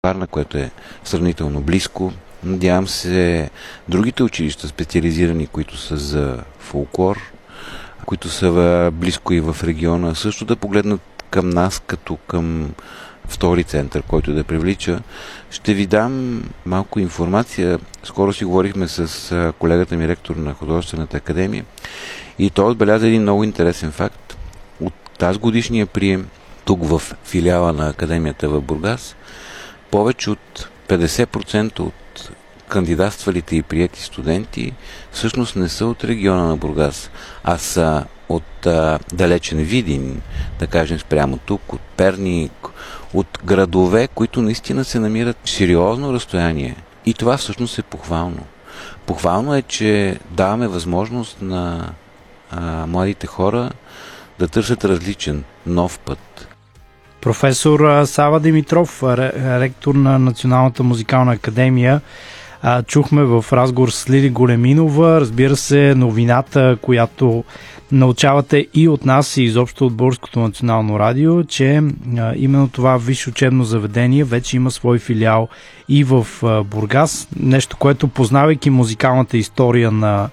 Варна, което е сравнително близко. Надявам се другите училища, специализирани, които са за фолклор, които са близко и в региона, също да погледнат към нас като към втори център, който да привлича. Ще ви дам малко информация. Скоро си говорихме с колегата ми, ректор на Художествената академия, и той отбеляза един много интересен факт. От тази годишния прием тук в филиала на Академията в Бургас, повече от 50% от кандидатствалите и приети студенти всъщност не са от региона на Бургас, а са от далечен Видин, да кажем спрямо тук, от Перник, от градове, които наистина се намират в сериозно разстояние. И това всъщност е похвално. Похвално е, че даваме възможност на младите хора да търсят различен, нов път. Професор Сава Димитров, ректор на Националната музикална академия, чухме в разговор с Лили Големинова, разбира се, новината, която научавате и от нас, и изобщо от Българското национално радио, че именно това висше учебно заведение вече има свой филиал и в Бургас. Нещо, което, познавайки музикалната история на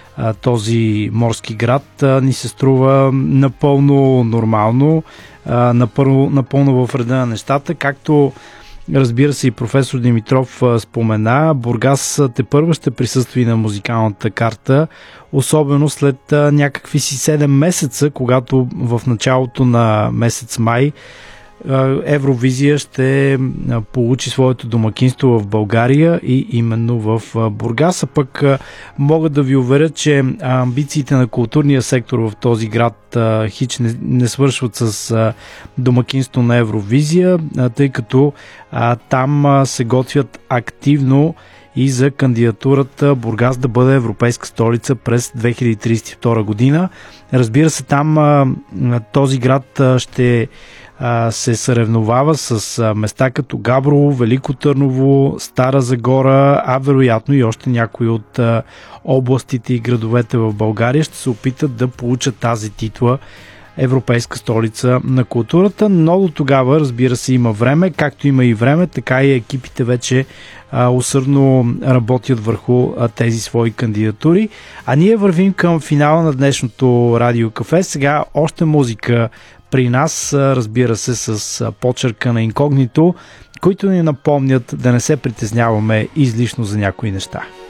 този морски град, ни се струва напълно нормално, напълно в реда на нещата, както разбира се и професор Димитров спомена. Бургас тепърва ще присъства и на музикалната карта, особено след някакви си 7 месеца, когато в началото на месец май Евровизия ще получи своето домакинство в България и именно в Бургас. А пък мога да ви уверя, че амбициите на културния сектор в този град хич не свършват с домакинство на Евровизия, тъй като там се готвят активно и за кандидатурата Бургас да бъде европейска столица през 2032 година. Разбира се, там този град ще се съревновава с места като Габрово, Велико Търново, Стара Загора, а вероятно и още някои от областите и градовете в България ще се опитат да получат тази титла Европейска столица на културата, но до тогава, разбира се, има време, както има и време, така и екипите вече усърдно работят върху тези свои кандидатури. А ние вървим към финала на днешното Радио Кафе. Сега още музика при нас, разбира се, с почерка на инкогнито, които ни напомнят да не се притесняваме излишно за някои неща.